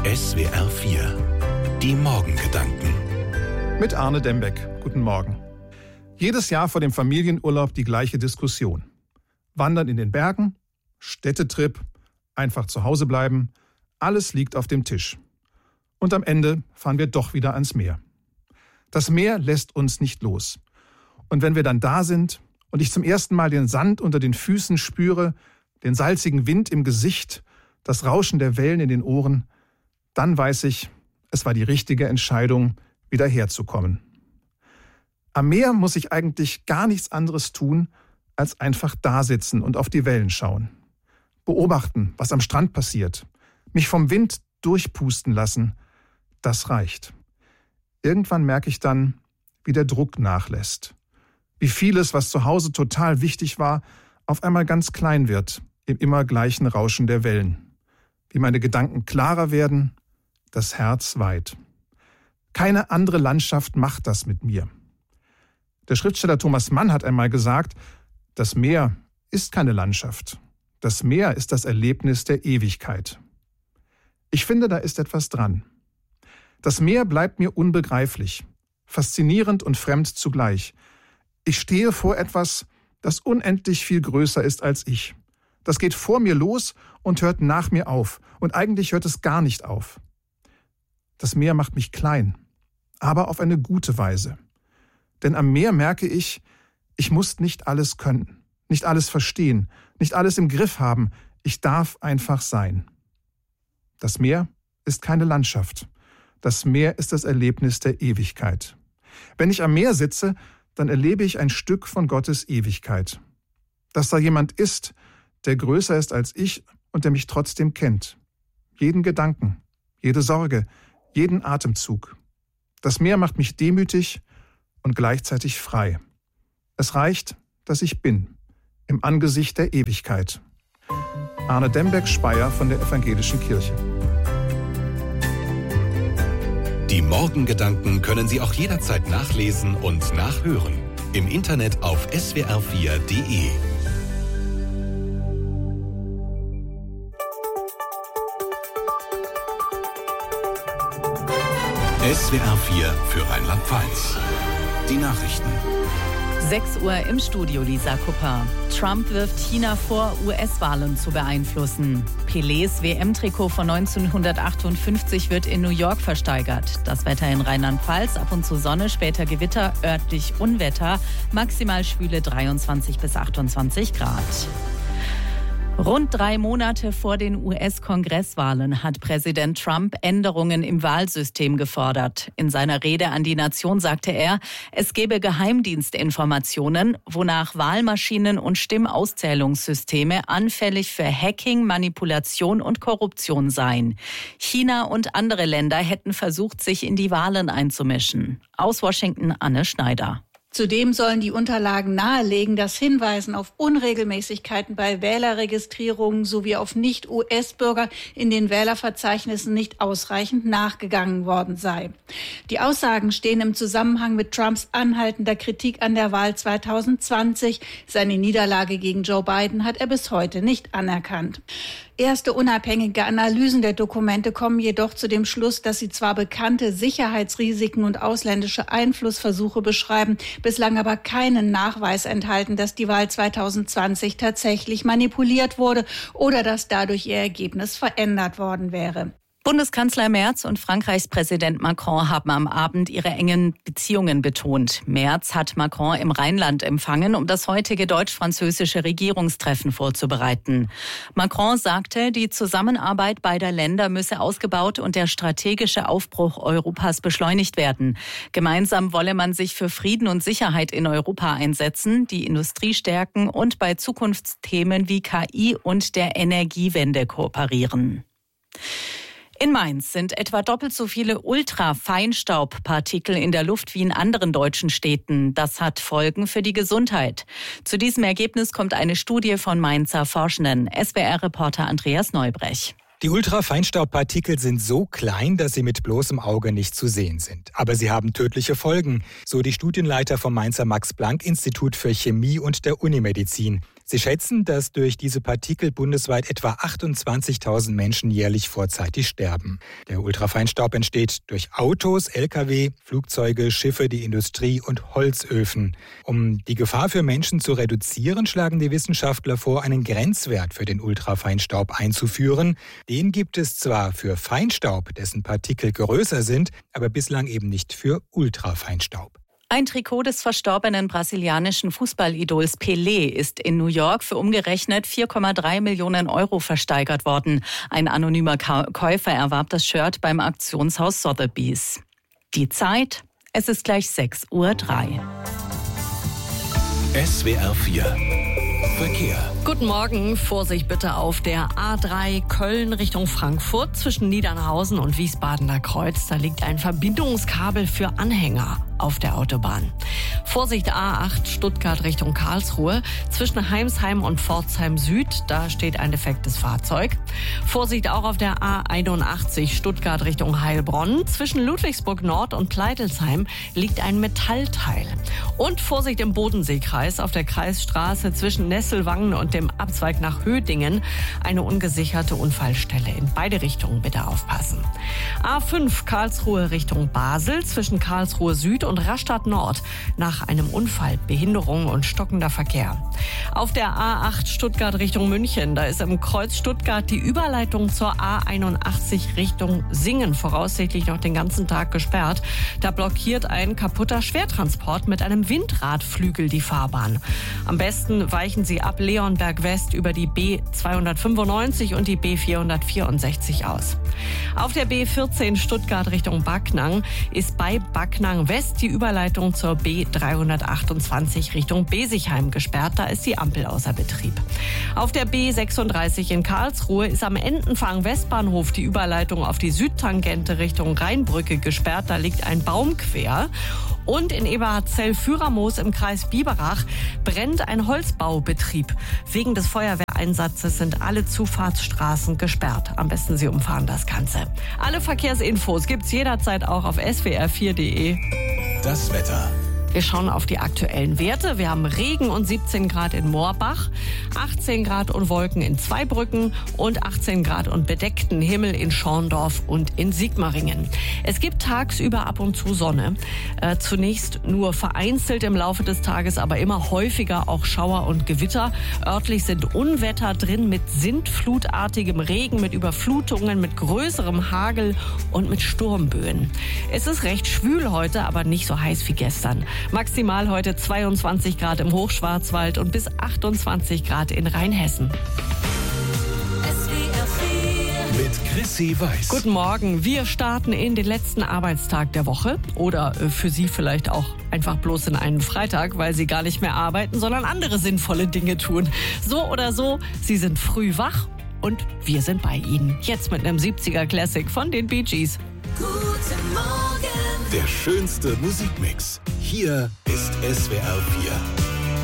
SWR 4 Die Morgengedanken Mit Arne Dembeck. Guten Morgen. Jedes Jahr vor dem Familienurlaub die gleiche Diskussion. Wandern in den Bergen, Städtetrip, einfach zu Hause bleiben, alles liegt auf dem Tisch. Und am Ende fahren wir doch wieder ans Meer. Das Meer lässt uns nicht los. Und wenn wir dann da sind und ich zum ersten Mal den Sand unter den Füßen spüre, den salzigen Wind im Gesicht, das Rauschen der Wellen in den Ohren, dann weiß ich, es war die richtige Entscheidung, wieder herzukommen. Am Meer muss ich eigentlich gar nichts anderes tun, als einfach dasitzen und auf die Wellen schauen. Beobachten, was am Strand passiert. Mich vom Wind durchpusten lassen, das reicht. Irgendwann merke ich dann, wie der Druck nachlässt. Wie vieles, was zu Hause total wichtig war, auf einmal ganz klein wird, im immer gleichen Rauschen der Wellen. Wie meine Gedanken klarer werden, das Herz weit. Keine andere Landschaft macht das mit mir. Der Schriftsteller Thomas Mann hat einmal gesagt, das Meer ist keine Landschaft. Das Meer ist das Erlebnis der Ewigkeit. Ich finde, da ist etwas dran. Das Meer bleibt mir unbegreiflich, faszinierend und fremd zugleich. Ich stehe vor etwas, das unendlich viel größer ist als ich. Das geht vor mir los und hört nach mir auf. Und eigentlich hört es gar nicht auf. Das Meer macht mich klein, aber auf eine gute Weise. Denn am Meer merke ich muss nicht alles können, nicht alles verstehen, nicht alles im Griff haben. Ich darf einfach sein. Das Meer ist keine Landschaft. Das Meer ist das Erlebnis der Ewigkeit. Wenn ich am Meer sitze, dann erlebe ich ein Stück von Gottes Ewigkeit. Dass da jemand ist, der größer ist als ich und der mich trotzdem kennt. Jeden Gedanken, jede Sorge, jeden Atemzug. Das Meer macht mich demütig und gleichzeitig frei. Es reicht, dass ich bin, im Angesicht der Ewigkeit. Arne Dembeck-Speyer von der Evangelischen Kirche. Die Morgengedanken können Sie auch jederzeit nachlesen und nachhören. Im Internet auf swr4.de. SWR 4 für Rheinland-Pfalz. Die Nachrichten. 6 Uhr im Studio, Lisa Kupper. Trump wirft China vor, US-Wahlen zu beeinflussen. Pelés WM-Trikot von 1958 wird in New York versteigert. Das Wetter in Rheinland-Pfalz, ab und zu Sonne, später Gewitter, örtlich Unwetter. Maximal schwüle 23 bis 28 Grad. Rund 3 Monate vor den US-Kongresswahlen hat Präsident Trump Änderungen im Wahlsystem gefordert. In seiner Rede an die Nation sagte er, es gebe Geheimdienstinformationen, wonach Wahlmaschinen und Stimmauszählungssysteme anfällig für Hacking, Manipulation und Korruption seien. China und andere Länder hätten versucht, sich in die Wahlen einzumischen. Aus Washington Anne Schneider. Zudem sollen die Unterlagen nahelegen, dass Hinweisen auf Unregelmäßigkeiten bei Wählerregistrierungen sowie auf Nicht-US-Bürger in den Wählerverzeichnissen nicht ausreichend nachgegangen worden sei. Die Aussagen stehen im Zusammenhang mit Trumps anhaltender Kritik an der Wahl 2020. Seine Niederlage gegen Joe Biden hat er bis heute nicht anerkannt. Erste unabhängige Analysen der Dokumente kommen jedoch zu dem Schluss, dass sie zwar bekannte Sicherheitsrisiken und ausländische Einflussversuche beschreiben, bislang aber keinen Nachweis enthalten, dass die Wahl 2020 tatsächlich manipuliert wurde oder dass dadurch ihr Ergebnis verändert worden wäre. Bundeskanzler Merz und Frankreichs Präsident Macron haben am Abend ihre engen Beziehungen betont. Merz hat Macron im Rheinland empfangen, um das heutige deutsch-französische Regierungstreffen vorzubereiten. Macron sagte, die Zusammenarbeit beider Länder müsse ausgebaut und der strategische Aufbruch Europas beschleunigt werden. Gemeinsam wolle man sich für Frieden und Sicherheit in Europa einsetzen, die Industrie stärken und bei Zukunftsthemen wie KI und der Energiewende kooperieren. In Mainz sind etwa doppelt so viele Ultrafeinstaubpartikel in der Luft wie in anderen deutschen Städten. Das hat Folgen für die Gesundheit. Zu diesem Ergebnis kommt eine Studie von Mainzer Forschenden. SWR-Reporter Andreas Neubrech. Die Ultrafeinstaubpartikel sind so klein, dass sie mit bloßem Auge nicht zu sehen sind. Aber sie haben tödliche Folgen, so die Studienleiter vom Mainzer Max-Planck-Institut für Chemie und der Unimedizin. Sie schätzen, dass durch diese Partikel bundesweit etwa 28.000 Menschen jährlich vorzeitig sterben. Der Ultrafeinstaub entsteht durch Autos, Lkw, Flugzeuge, Schiffe, die Industrie und Holzöfen. Um die Gefahr für Menschen zu reduzieren, schlagen die Wissenschaftler vor, einen Grenzwert für den Ultrafeinstaub einzuführen. Den gibt es zwar für Feinstaub, dessen Partikel größer sind, aber bislang eben nicht für Ultrafeinstaub. Ein Trikot des verstorbenen brasilianischen Fußballidols Pelé ist in New York für umgerechnet 4,3 Millionen Euro versteigert worden. Ein anonymer Käufer erwarb das Shirt beim Auktionshaus Sotheby's. Die Zeit, es ist gleich 6:03 Uhr. SWR 4 Verkehr. Guten Morgen. Vorsicht bitte auf der A3 Köln Richtung Frankfurt zwischen Niedernhausen und Wiesbadener Kreuz. Da liegt ein Verbindungskabel für Anhänger auf der Autobahn. Vorsicht A8 Stuttgart Richtung Karlsruhe zwischen Heimsheim und Pforzheim Süd. Da steht ein defektes Fahrzeug. Vorsicht auch auf der A81 Stuttgart Richtung Heilbronn. Zwischen Ludwigsburg Nord und Pleitelsheim liegt ein Metallteil. Und Vorsicht im Bodenseekreis auf der Kreisstraße zwischen Nesselwangen und dem Abzweig nach Hödingen. Eine ungesicherte Unfallstelle. In beide Richtungen bitte aufpassen. A5 Karlsruhe Richtung Basel zwischen Karlsruhe Süd und Rastatt Nord nach einem Unfall, Behinderung und stockender Verkehr. Auf der A8 Stuttgart Richtung München, da ist im Kreuz Stuttgart die Überleitung zur A81 Richtung Singen voraussichtlich noch den ganzen Tag gesperrt. Da blockiert ein kaputter Schwertransport mit einem Windradflügel die Fahrbahn. Am besten weichen Sie ab Leonberg West über die B295 und die B464 aus. Auf der B14 Stuttgart Richtung Backnang ist bei Backnang West die Überleitung zur B328 Richtung Besigheim gesperrt. Da ist die Ampel außer Betrieb. Auf der B36 in Karlsruhe ist am Entenfang Westbahnhof die Überleitung auf die Südtangente Richtung Rheinbrücke gesperrt. Da liegt ein Baum quer. Und in Eberhardzell-Füramoos im Kreis Biberach brennt ein Holzbaubetrieb. Wegen des Feuerwehreinsatzes sind alle Zufahrtsstraßen gesperrt. Am besten Sie umfahren das Ganze. Alle Verkehrsinfos gibt's jederzeit auch auf swr4.de. Das Wetter. Wir schauen auf die aktuellen Werte. Wir haben Regen und 17 Grad in Moorbach, 18 Grad und Wolken in Zweibrücken und 18 Grad und bedeckten Himmel in Schorndorf und in Sigmaringen. Es gibt tagsüber ab und zu Sonne. Zunächst nur vereinzelt im Laufe des Tages, aber immer häufiger auch Schauer und Gewitter. Örtlich sind Unwetter drin mit sintflutartigem Regen, mit Überflutungen, mit größerem Hagel und mit Sturmböen. Es ist recht schwül heute, aber nicht so heiß wie gestern. Maximal heute 22 Grad im Hochschwarzwald und bis 28 Grad in Rheinhessen. Mit Chrissy Weiß. Guten Morgen. Wir starten in den letzten Arbeitstag der Woche oder für Sie vielleicht auch einfach bloß in einen Freitag, weil Sie gar nicht mehr arbeiten, sondern andere sinnvolle Dinge tun. So oder so, Sie sind früh wach und wir sind bei Ihnen. Jetzt mit einem 70er Classic von den Bee Gees. Guten Morgen. Der schönste Musikmix. Hier ist SWR 4.